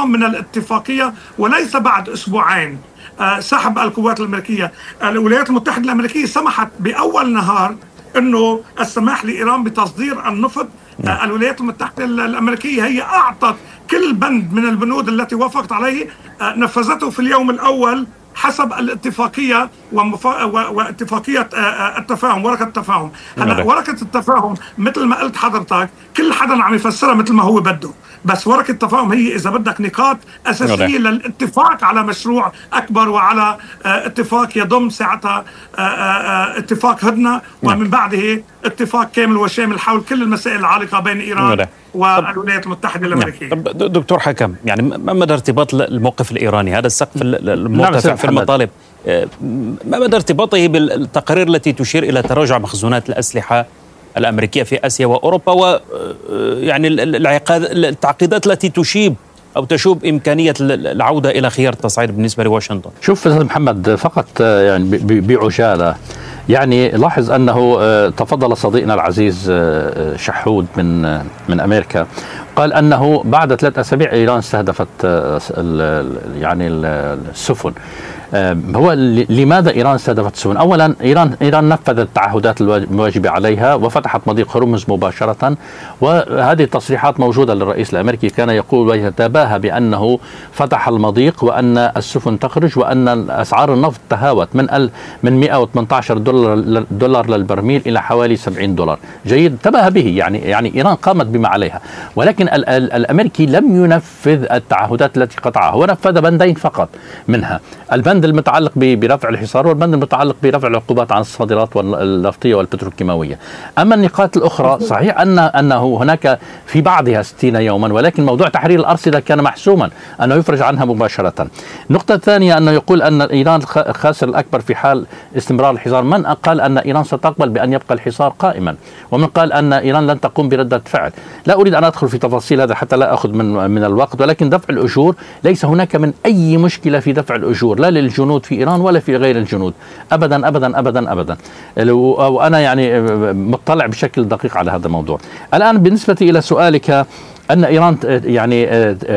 اليوم من الاتفاقية وليس بعد أسبوعين سحب القوات الأمريكية. الولايات المتحدة الأمريكية سمحت بأول نهار أنه السماح لإيران بتصدير النفط. الولايات المتحدة الأمريكية هي أعطت كل بند من البنود التي وافقت عليه، نفذته في اليوم الأول حسب الاتفاقية واتفاقية التفاهم، ورقة التفاهم. هلا ورقة التفاهم مثل ما قلت حضرتك كل حدا عم يفسرها مثل ما هو بده، بس ورقة التفاهم هي إذا بدك نقاط أساسية للاتفاق على مشروع أكبر وعلى اتفاق يضم ساعتها اتفاق هدنة، ومن بعده اتفاق كامل وشامل حول كل المسائل العالقة بين إيران والولايات المتحدة الأمريكية. دكتور حكم، يعني ما مدى ارتباط الموقف الإيراني، هذا السقف المرتفع في المطالب، ما مدى ارتباطه بالتقارير التي تشير إلى تراجع مخزونات الأسلحة الأمريكية في آسيا وأوروبا، ويعني التعقيدات التي تشيب أو تشوب إمكانية العودة إلى خيار التصعيد بالنسبة لواشنطن؟ شوف أستاذ محمد، فقط يعني بعجالة، يعني لاحظ أنه تفضل صديقنا العزيز شحود من أمريكا، قال أنه بعد 3 أسابيع إيران استهدفت يعني السفن. هو لماذا إيران استهدفت السفن؟ أولا إيران نفذت التعهدات الواجبة عليها وفتحت مضيق هرمز مباشرة، وهذه التصريحات موجودة للرئيس الأمريكي، كان يقول ويتباهى بأنه فتح المضيق وأن السفن تخرج وأن أسعار النفط تهاوت من 118 دولار للبرميل إلى حوالي 70 دولار. جيد، تباهى به، يعني إيران قامت بما عليها، ولكن الأمريكي لم ينفذ التعهدات التي قطعها، هو نفذ بندين فقط منها، البند المتعلق برفع الحصار والبند المتعلق برفع العقوبات عن الصادرات النفطية والبتروكيماوية. أما النقاط الأخرى صحيح أنه هناك في بعضها 60 يوما، ولكن موضوع تحرير الأرصدة كان محسوما أنه يفرج عنها مباشرة. النقطة الثانية أنه يقول أن إيران خاسر الأكبر في حال استمرار الحصار. من قال أن إيران ستقبل بأن يبقى الحصار قائما؟ ومن قال أن إيران لن تقوم بردة فعل؟ لا أريد أن أدخل في تفاصيل هذا حتى لا أخذ من الوقت، ولكن دفع الأجور ليس هناك من أي مشكلة في دفع الأجور، لا للجنود في إيران ولا في غير الجنود، أبدا أبدا أبدا أبدا. وأنا يعني مطلع بشكل دقيق على هذا الموضوع. الآن بالنسبة إلى سؤالك أن إيران يعني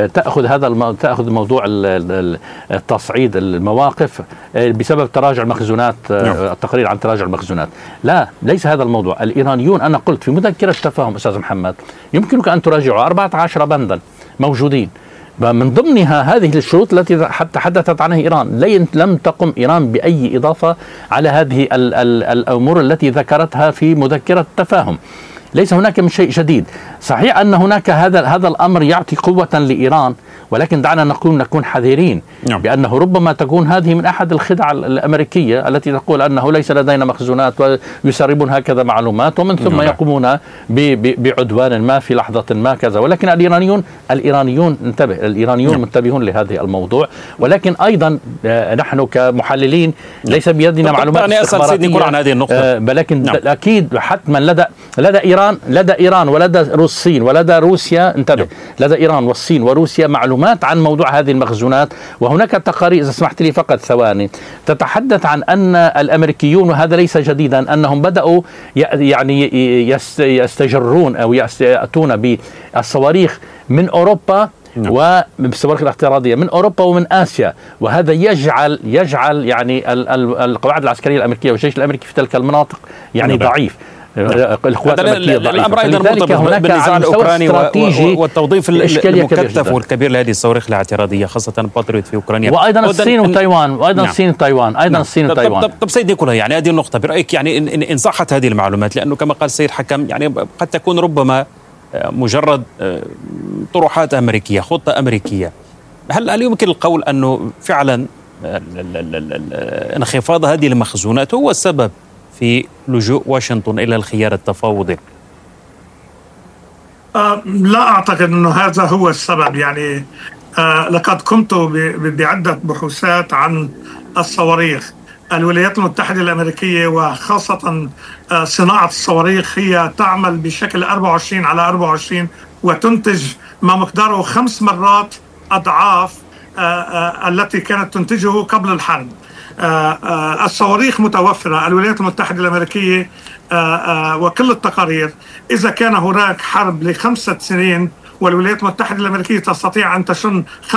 تأخذ موضوع التصعيد المواقف بسبب تراجع المخزونات، التقرير عن تراجع المخزونات، لا، ليس هذا الموضوع. الإيرانيون، أنا قلت في مذكرة تفاهم أستاذ محمد يمكنك أن تراجعوا 14 بندا موجودين، من ضمنها هذه الشروط التي تحدثت عنها إيران. لم تقم إيران بأي إضافة على هذه الأمور التي ذكرتها في مذكرة التفاهم. ليس هناك من شيء جديد. صحيح أن هناك هذا الأمر يعطي قوة لإيران، ولكن دعنا نكون حذرين بأنه ربما تكون هذه من أحد الخدع الأمريكية التي تقول أنه ليس لدينا مخزونات ويسربون هكذا معلومات ومن ثم يقومون بعدوان ما في لحظة ما كذا. ولكن الإيرانيون انتبه، الإيرانيون منتبهون لهذه الموضوع، ولكن أيضا نحن كمحللين ليس بيدنا معلومات استخباراتية عن هذه النقطة، ولكن أكيد حتما لدى إيران ولدى الصين ولدى روسيا، انتبه، لدى إيران والصين وروسيا معلومات عن موضوع هذه المخزونات. وهناك تقارير، إذا سمحت لي فقط ثواني، تتحدث عن أن الأمريكيون، وهذا ليس جديدا، أنهم بدأوا يعني يستجرون أو يأتون بالصواريخ من أوروبا وبالصواريخ الافتراضية من أوروبا ومن آسيا، وهذا يجعل يعني القواعد العسكرية الأمريكية والجيش الأمريكي في تلك المناطق يعني ضعيف. القوات الأمريكية ضعيفة. الأمر أيضا مرتبط بالنزاع الأوكراني والتوظيف المكثف والكبير لهذه الصواريخ الاعتراضية، خاصة باتريوت في أوكرانيا، وأيضا الصين وتايوان، طب سيد نيكولا، يعني هذه النقطة برأيك يعني إن صحت هذه المعلومات، لأنه كما قال السيد حكم يعني قد تكون ربما مجرد طروحات أمريكية، خطة أمريكية، هل يمكن القول أنه فعلا انخفاض هذه المخزونات هو السبب في لجوء واشنطن إلى الخيار التفاوضي؟ لا أعتقد أنه هذا هو السبب. يعني لقد قمت بعدة بحوثات عن الصواريخ. الولايات المتحدة الأمريكية وخاصة صناعة الصواريخ هي تعمل بشكل 24/24 وتنتج ما مقداره 5 مرات أضعاف التي كانت تنتجه قبل الحرب. الصواريخ متوفرة. الولايات المتحدة الأمريكية وكل التقارير، إذا كان هناك حرب ل5 سنين والولايات المتحدة الأمريكية تستطيع أن تشن